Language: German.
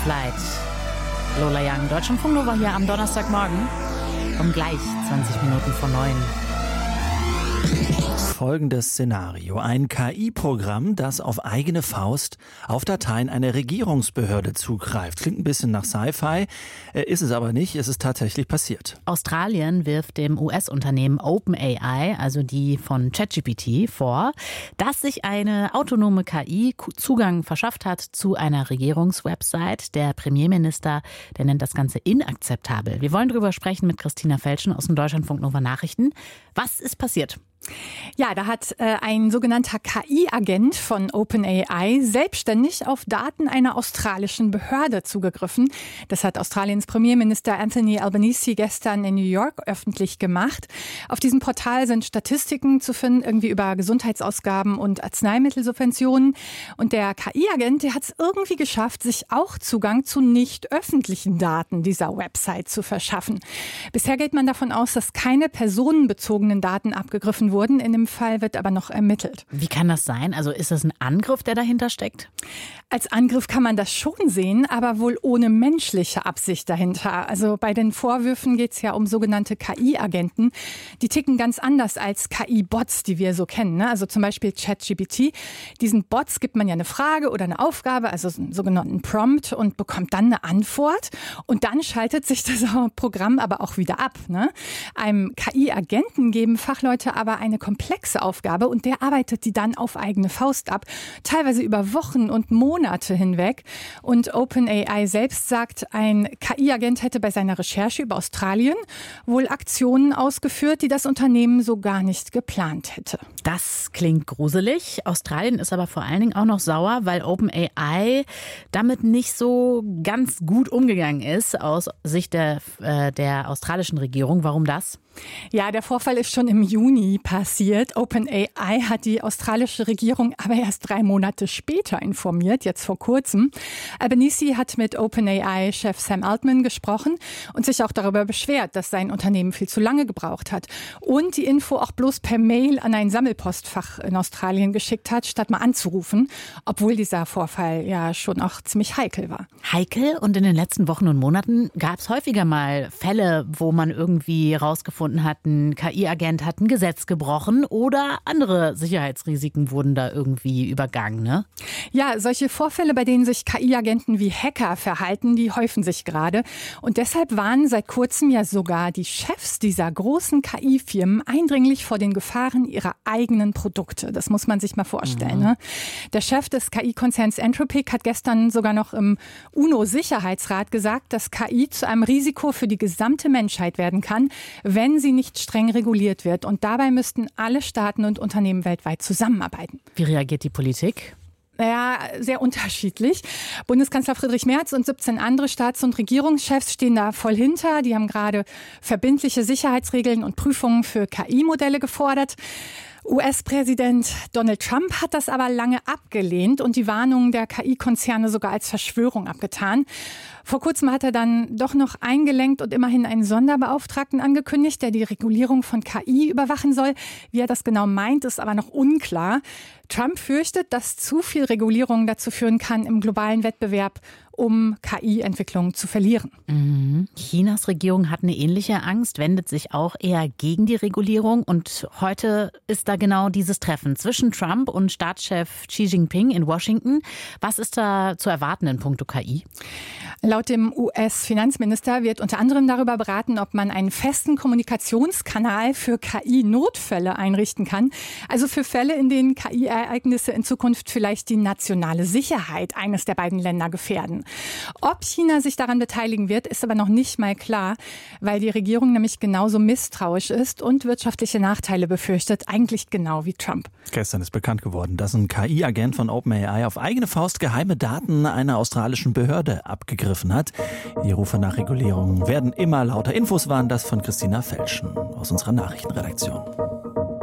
Flight. Lola Young, Deutschlandfunk Nova hier am Donnerstagmorgen. Um gleich 20 Minuten vor 9. Folgendes Szenario. Ein KI-Programm, das auf eigene Faust auf Dateien einer Regierungsbehörde zugreift. Klingt ein bisschen nach Sci-Fi, ist es aber nicht. Es ist tatsächlich passiert. Australien wirft dem US-Unternehmen OpenAI, also die von ChatGPT, vor, dass sich eine autonome KI Zugang verschafft hat zu einer Regierungswebsite. Der Premierminister, der nennt das Ganze inakzeptabel. Wir wollen darüber sprechen mit Christina Felschen aus dem Deutschlandfunk Nova Nachrichten. Was ist passiert? Ja, da hat ein sogenannter KI-Agent von OpenAI selbstständig auf Daten einer australischen Behörde zugegriffen. Das hat Australiens Premierminister Anthony Albanese gestern in New York öffentlich gemacht. Auf diesem Portal sind Statistiken zu finden, irgendwie über Gesundheitsausgaben und Arzneimittelsubventionen. Und der KI-Agent, der hat es irgendwie geschafft, sich auch Zugang zu nicht öffentlichen Daten dieser Website zu verschaffen. Bisher geht man davon aus, dass keine personenbezogenen Daten abgegriffen wurden. In dem Fall wird aber noch ermittelt. Wie kann das sein? Also ist das ein Angriff, der dahinter steckt? Als Angriff kann man das schon sehen, aber wohl ohne menschliche Absicht dahinter. Also bei den Vorwürfen geht es ja um sogenannte KI-Agenten. Die ticken ganz anders als KI-Bots, die wir so kennen. Also zum Beispiel ChatGPT. Diesen Bots gibt man ja eine Frage oder eine Aufgabe, also einen sogenannten Prompt, und bekommt dann eine Antwort. Und dann schaltet sich das Programm aber auch wieder ab. Einem KI-Agenten geben Fachleute aber eine komplexe Aufgabe und der arbeitet die dann auf eigene Faust ab, teilweise über Wochen und Monate hinweg. Und OpenAI selbst sagt, ein KI-Agent hätte bei seiner Recherche über Australien wohl Aktionen ausgeführt, die das Unternehmen so gar nicht geplant hätte. Das klingt gruselig. Australien ist aber vor allen Dingen auch noch sauer, weil OpenAI damit nicht so ganz gut umgegangen ist aus Sicht der australischen Regierung. Warum das? Ja, der Vorfall ist schon im Juni passiert. OpenAI hat die australische Regierung aber erst 3 Monate später informiert, jetzt vor kurzem. Albanese hat mit OpenAI-Chef Sam Altman gesprochen und sich auch darüber beschwert, dass sein Unternehmen viel zu lange gebraucht hat und die Info auch bloß per Mail an ein Sammelpostfach in Australien geschickt hat, statt mal anzurufen, obwohl dieser Vorfall ja schon auch ziemlich heikel war. Heikel? Und in den letzten Wochen und Monaten gab es häufiger mal Fälle, wo man irgendwie rausgefunden hat, ein KI-Agent hat ein Gesetz gebrochen oder andere Sicherheitsrisiken wurden da irgendwie übergangen, ne? Ja, solche Vorfälle, bei denen sich KI-Agenten wie Hacker verhalten, die häufen sich gerade. Und deshalb warnen seit kurzem ja sogar die Chefs dieser großen KI-Firmen eindringlich vor den Gefahren ihrer eigenen Produkte. Das muss man sich mal vorstellen. Ne? Der Chef des KI-Konzerns Anthropic hat gestern sogar noch im UNO-Sicherheitsrat gesagt, dass KI zu einem Risiko für die gesamte Menschheit werden kann, wenn sie nicht streng reguliert wird. Und dabei müssten alle Staaten und Unternehmen weltweit zusammenarbeiten. Wie reagiert die Politik? Ja, sehr unterschiedlich. Bundeskanzler Friedrich Merz und 17 andere Staats- und Regierungschefs stehen da voll hinter. Die haben gerade verbindliche Sicherheitsregeln und Prüfungen für KI-Modelle gefordert. US-Präsident Donald Trump hat das aber lange abgelehnt und die Warnungen der KI-Konzerne sogar als Verschwörung abgetan. Vor kurzem hat er dann doch noch eingelenkt und immerhin einen Sonderbeauftragten angekündigt, der die Regulierung von KI überwachen soll. Wie er das genau meint, ist aber noch unklar. Trump fürchtet, dass zu viel Regulierung dazu führen kann, im globalen Wettbewerb um KI-Entwicklung zu verlieren. Chinas Regierung hat eine ähnliche Angst, wendet sich auch eher gegen die Regulierung. Und heute ist da genau dieses Treffen zwischen Trump und Staatschef Xi Jinping in Washington. Was ist da zu erwarten in puncto KI? Laut dem US-Finanzminister wird unter anderem darüber beraten, ob man einen festen Kommunikationskanal für KI-Notfälle einrichten kann. Also für Fälle, in denen KI-Ereignisse in Zukunft vielleicht die nationale Sicherheit eines der beiden Länder gefährden. Ob China sich daran beteiligen wird, ist aber noch nicht mal klar, weil die Regierung nämlich genauso misstrauisch ist und wirtschaftliche Nachteile befürchtet, eigentlich genau wie Trump. Gestern ist bekannt geworden, dass ein KI-Agent von OpenAI auf eigene Faust geheime Daten einer australischen Behörde abgegriffen hat. Die Rufe nach Regulierung werden immer lauter. Infos waren das von Christina Felschen aus unserer Nachrichtenredaktion.